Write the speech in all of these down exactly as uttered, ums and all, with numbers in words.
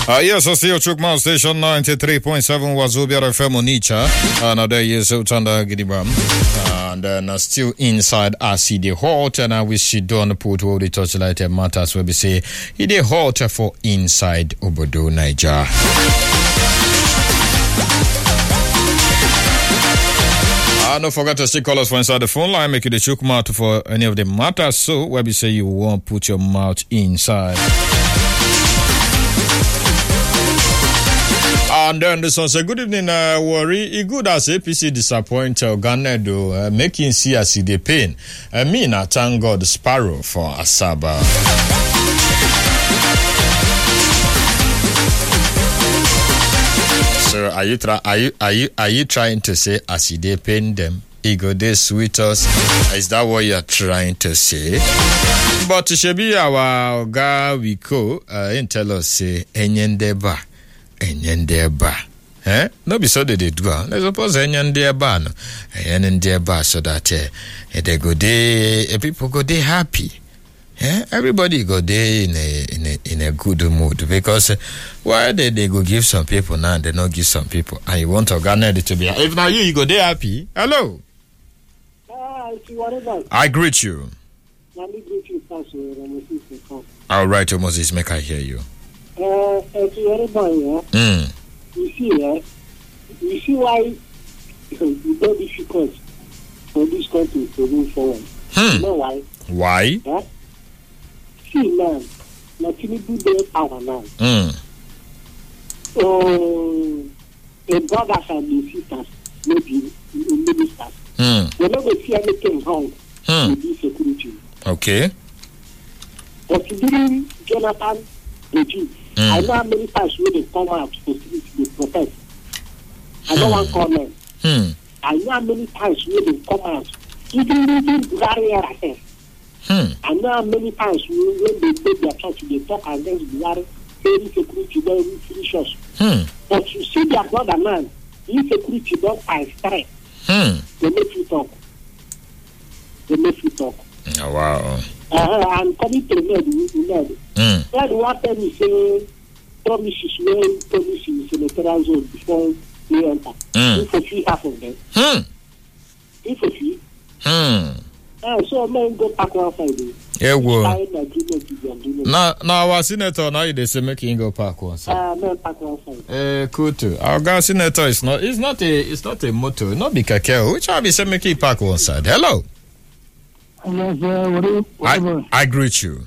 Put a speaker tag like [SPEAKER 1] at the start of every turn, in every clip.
[SPEAKER 1] Uh, yes, I see you Chukma Station ninety-three point seven Wazobia F M Onicha. And uh, there is Utanda Gidibam. And then uh, still inside I see the halt. And I wish you don't put all the torchlight matters where we say he the halt for inside Obodo, Niger. Uh, don't forget to still call us for inside the phone line. Make it the Chukma for any of the matters. So where we say you won't put your mouth inside. And then this one say, good evening, uh, worry. It good as A P C disappoint uh, Ghana do, uh, making see as the pain. Uh, me na thank God Sparrow for Asaba. So are you try are you are you are you trying to say as they pain them? Ego they sweet us. Is that what you're trying to say? But Shebi our guy we go uh tell us say enyendeba. Enyendeba. Eh? No be so they do. Let's suppose enyendeba no. Enyendeba so that uh, they go there, people go there happy. Yeah, everybody go there in a in a in a good mood because uh, why they they go give some people now and they not give some people and you want to Ghana to be if now you you go there happy. Hello.
[SPEAKER 2] Uh,
[SPEAKER 1] I greet you.
[SPEAKER 2] Let me greet you first. Uh,
[SPEAKER 1] All right, Moses, make I hear you.
[SPEAKER 2] Uh,
[SPEAKER 1] mm.
[SPEAKER 2] You see, uh, you see why it's very difficult for this country to move forward.
[SPEAKER 1] Hmm.
[SPEAKER 2] You know why?
[SPEAKER 1] Why?
[SPEAKER 2] Yeah? See, man, nothing do their power now.
[SPEAKER 1] Mm.
[SPEAKER 2] Oh, the brothers and the sisters, maybe ministers,
[SPEAKER 1] mm.
[SPEAKER 2] they never see anything wrong
[SPEAKER 1] mm.
[SPEAKER 2] with this security.
[SPEAKER 1] Okay.
[SPEAKER 2] But during Jonathan regime,
[SPEAKER 1] mm.
[SPEAKER 2] I know how many times when they come out to the protest. I know mm. one comment.
[SPEAKER 1] Mm.
[SPEAKER 2] I know how many times when they come out, even even Buhari era.
[SPEAKER 1] Hmm.
[SPEAKER 2] I know how many times when they take their church, they talk against Buhari, saying security don't finish us.
[SPEAKER 1] Hmm.
[SPEAKER 2] But you see their brother man, insecurity don't fight straight.
[SPEAKER 1] Hmm.
[SPEAKER 2] They make you talk. They make you talk.
[SPEAKER 1] Oh, wow.
[SPEAKER 2] Uh, I'm coming to Ned. Ned.
[SPEAKER 1] Mm.
[SPEAKER 2] Ned, what time you say promises when promises in the federal zone before they enter?
[SPEAKER 1] Mm.
[SPEAKER 2] If a few half of them.
[SPEAKER 1] Hmm.
[SPEAKER 2] If a few.
[SPEAKER 1] Hmm.
[SPEAKER 2] Uh, so men go back one side.
[SPEAKER 1] Yeah, well.
[SPEAKER 2] Now,
[SPEAKER 1] now our senator now they say make him go back one side.
[SPEAKER 2] Uh, men back one side.
[SPEAKER 1] Eh, cool too. Our guy senator is not. It's not a. It's not a motto. Not be kakeo. Which one be say make him back one side? Hello.
[SPEAKER 2] Hello, sir. What is,
[SPEAKER 1] I I greet you.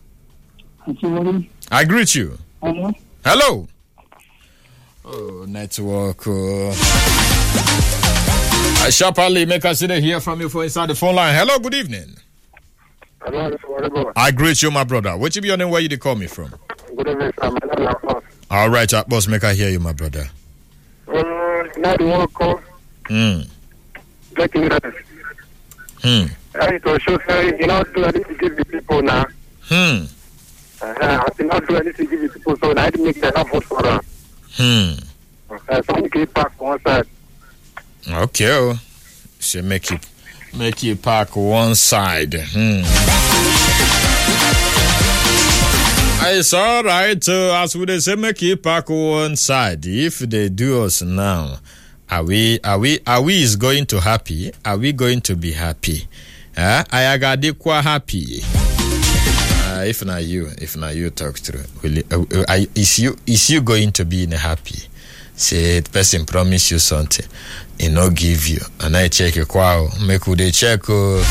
[SPEAKER 1] I greet you.
[SPEAKER 2] Hello.
[SPEAKER 1] Hello. Oh, network. Oh. I sharply make us sit hear from you for inside the phone line. Hello, good evening.
[SPEAKER 3] Hello,
[SPEAKER 1] I greet you, my brother. What you be your name? Where you call me from?
[SPEAKER 3] Good evening, sir.
[SPEAKER 1] All right, uh, boss, make I hear you, my brother.
[SPEAKER 3] Um, now the one call.
[SPEAKER 1] Hmm.
[SPEAKER 3] Getting rest.
[SPEAKER 1] Hmm.
[SPEAKER 3] I to show say you know do anything to give the people now.
[SPEAKER 1] Hmm.
[SPEAKER 3] Uh, I did not do anything to give the people, so I didn't make enough vote for them.
[SPEAKER 1] Hmm.
[SPEAKER 3] Uh, so I keep back one side.
[SPEAKER 1] Okay. Oh. So make it make it park one side. Hmm. It's all right. Uh, as we say, make it park one side. If they do us now, are we are we are we is going to happy? Are we going to be happy? Uh, I got quite happy. Uh, if not you, if not you talk through, will you, uh, uh, is you is you going to be in a happy? Say the person promise you something, he no give you, and I check it. Wow, make who they check. Uh,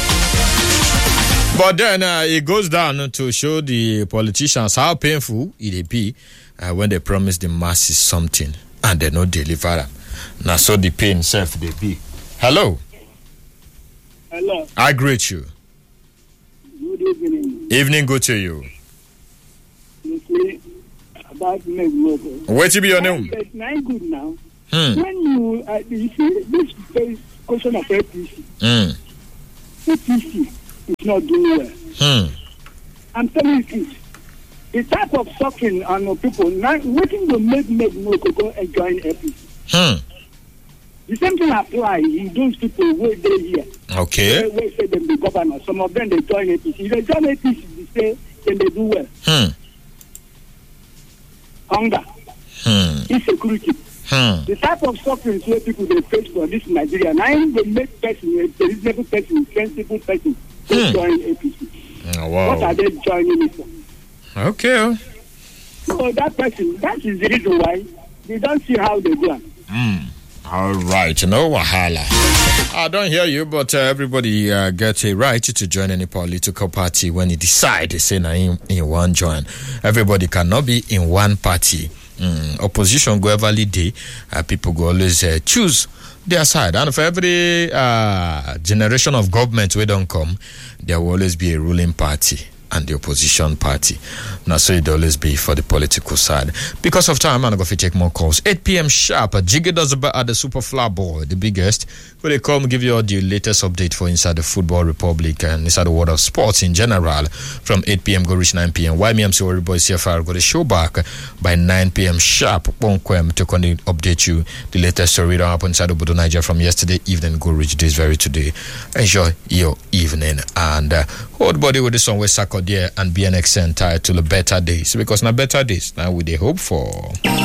[SPEAKER 1] but then uh, it goes down to show the politicians how painful it be uh, when they promise the masses something and they not deliver them. Now so the pain self they be. Hello.
[SPEAKER 2] Hello.
[SPEAKER 1] I greet you.
[SPEAKER 2] Good evening.
[SPEAKER 1] Evening good to you.
[SPEAKER 2] You see, about me, local.
[SPEAKER 1] What to be your name?
[SPEAKER 2] It's not good now.
[SPEAKER 1] Hmm.
[SPEAKER 2] When you, uh, you see, this is question of A P C.
[SPEAKER 1] Hmm.
[SPEAKER 2] A P C is not doing well.
[SPEAKER 1] Hmm.
[SPEAKER 2] I'm telling you this. The type of suffering on people now, waiting to make make no go and join A P C.
[SPEAKER 1] Hmm.
[SPEAKER 2] The same thing apply in those people where they here.
[SPEAKER 1] Okay.
[SPEAKER 2] Where, where say them the governor. Some of them they join A P C. If they join A P C, they say then they do well.
[SPEAKER 1] Hmm.
[SPEAKER 2] hunger,
[SPEAKER 1] Hmm.
[SPEAKER 2] insecurity.
[SPEAKER 1] Hmm.
[SPEAKER 2] The type of suffering where people they face for this Nigeria, now they make person, a reasonable person, sensible person, to
[SPEAKER 1] Hmm.
[SPEAKER 2] join A P C.
[SPEAKER 1] Oh, wow.
[SPEAKER 2] What are they joining it for?
[SPEAKER 1] Okay.
[SPEAKER 2] So that person, that is the reason why they don't see how they do it.
[SPEAKER 1] Hmm. All right, no wahala. I don't hear you, but uh, everybody uh, gets a right to join any political party when he decides, say, na in, in one join. Everybody cannot be in one party. Mm, opposition go everly day, uh, people go always uh, choose their side. And for every uh, generation of government we don't come, there will always be a ruling party and the opposition party. Now, so it always be for the political side. Because of time, I'm going to take more calls. eight p.m. sharp. Jiggy does about at the Super Flower Bowl, the biggest. Will they come give you all the latest update for inside the Football Republic and inside the world of sports in general from eight p.m. go reach nine p.m. Why me, I'm sorry, boys, C F R go the show back by nine p.m. sharp. Bonquem to update you the latest story that happened inside the Bodo Niger from yesterday evening go reach this very today. Enjoy your evening and uh, hold body with this one with Sarkodie and B N X entitled to the better days because now better days now we they hope for.